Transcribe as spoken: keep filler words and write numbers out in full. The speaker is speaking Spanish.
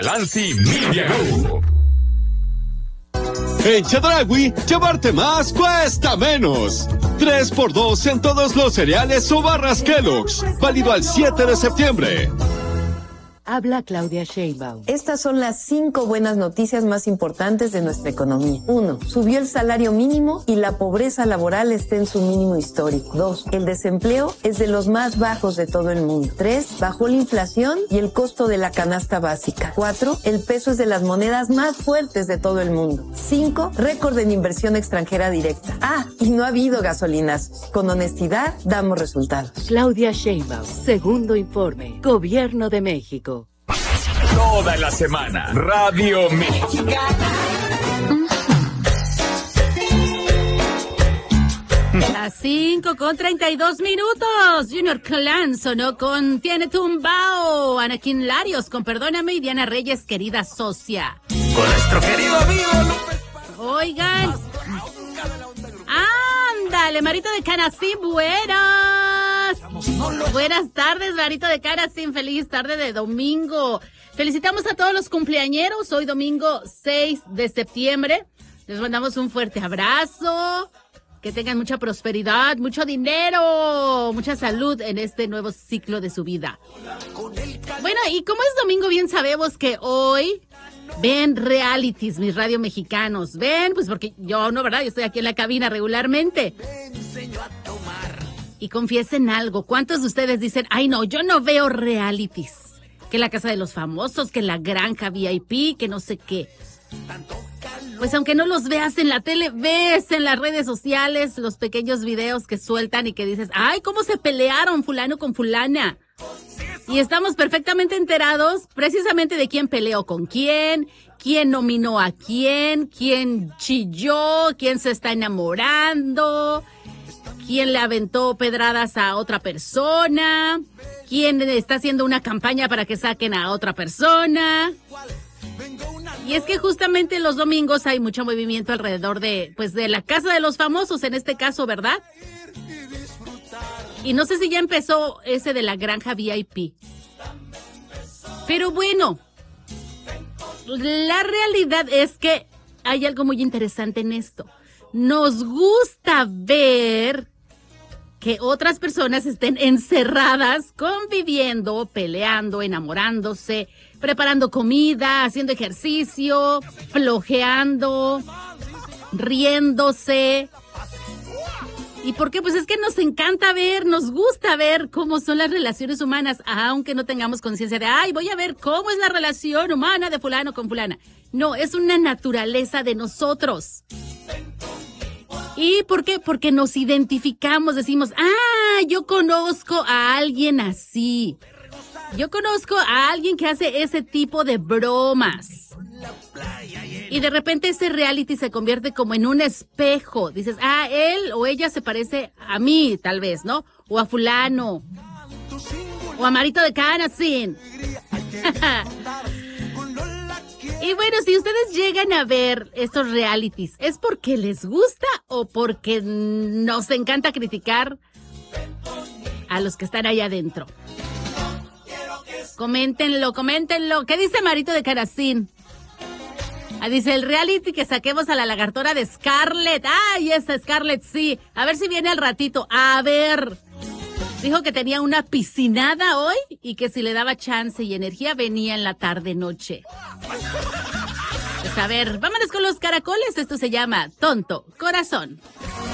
Lancy Media Group. En Chedraui, llevarte más cuesta menos. tres por dos en todos los cereales o barras Kellogg's. Válido al siete de septiembre. Habla Claudia Sheinbaum. Estas son las cinco buenas noticias más importantes de nuestra economía. Uno, subió el salario mínimo y la pobreza laboral está en su mínimo histórico. Dos, el desempleo es de los más bajos de todo el mundo. Tres, bajó la inflación y el costo de la canasta básica. Cuatro, el peso es de las monedas más fuertes de todo el mundo. Cinco, récord en inversión extranjera directa. Ah, y no ha habido gasolinazos. Con honestidad, damos resultados. Claudia Sheinbaum, segundo informe, Gobierno de México. Toda la semana, Radio Mexicana. Las cinco con treinta y dos minutos. Junior Clan sonó con Tiene Tumbao. Anakin Larios con Perdóname y Diana Reyes, querida socia. Con nuestro querido amigo López. Oigan. Ándale, Marito de Canacín, buenas. Buenas tardes, Marito de Canacín. Feliz tarde de domingo. Felicitamos a todos los cumpleañeros. Hoy domingo seis de septiembre. Les mandamos un fuerte abrazo. Que tengan mucha prosperidad, mucho dinero, mucha salud en este nuevo ciclo de su vida. Bueno, y como es domingo, bien sabemos que hoy ven realities, mis radio mexicanos. Ven, pues porque yo no, ¿verdad? Yo estoy aquí en la cabina regularmente. Y confiesen algo. ¿Cuántos de ustedes dicen, ay no, yo no veo realities? Que la Casa de los Famosos, que la Granja V I P, que no sé qué. Pues aunque no los veas en la tele, ves en las redes sociales los pequeños videos que sueltan y que dices, ay, cómo se pelearon fulano con fulana. Y estamos perfectamente enterados precisamente de quién peleó con quién, quién nominó a quién, quién chilló, quién se está enamorando, quién le aventó pedradas a otra persona, quién está haciendo una campaña para que saquen a otra persona. Y es que justamente los domingos hay mucho movimiento alrededor de, pues, de la Casa de los Famosos, en este caso, ¿verdad? Y no sé si ya empezó ese de la Granja V I P. Pero bueno, la realidad es que hay algo muy interesante en esto. Nos gusta ver que otras personas estén encerradas, conviviendo, peleando, enamorándose, preparando comida, haciendo ejercicio, flojeando, riéndose. ¿Y por qué? Pues es que nos encanta ver, nos gusta ver cómo son las relaciones humanas, aunque no tengamos conciencia de, ay, voy a ver cómo es la relación humana de fulano con fulana. No, es una naturaleza de nosotros. ¿Y por qué? Porque nos identificamos, decimos, ah, yo conozco a alguien así. Yo conozco a alguien que hace ese tipo de bromas. Y de repente ese reality se convierte como en un espejo. Dices, ah, él o ella se parece a mí, tal vez, ¿no? O a fulano. O a Marito de Canacín. Y bueno, si ustedes llegan a ver estos realities, ¿es porque les gusta o porque nos encanta criticar a los que están allá adentro? Coméntenlo, coméntenlo. ¿Qué dice Marito de Canacín? Ah, dice, el reality que saquemos a la lagartora de Scarlett. ¡Ay, esa Scarlett, sí! A ver si viene al ratito. A ver. Dijo que tenía una piscinada hoy y que si le daba chance y energía venía en la tarde-noche. Pues a ver, vámonos con los caracoles. Esto se llama Tonto Corazón.